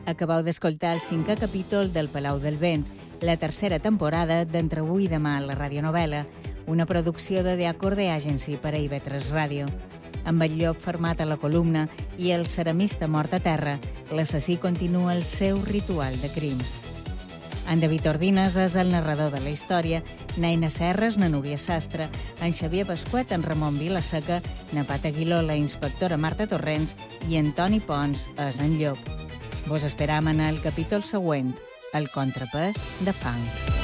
Acabeu d'escoltar el 5è capítol del Palau del Vent, la tercera temporada d'Entre avui i demà a la radionovel·la, una producció de The Acorde Agency per a IB3 Ràdio. Amb el llop fermat a la columna i el ceramista mort a terra, l'assassí continua el seu ritual de crims. En David Ordines és el narrador de la història, Naina Serres, na Núria Sastre, en Xavier Pasquet, en Ramon Vilaseca, na Pat Aguiló, la inspectora Marta Torrents i en Toni Pons és en Llop. Vos esperam en el capítol següent, el contrapès de fang.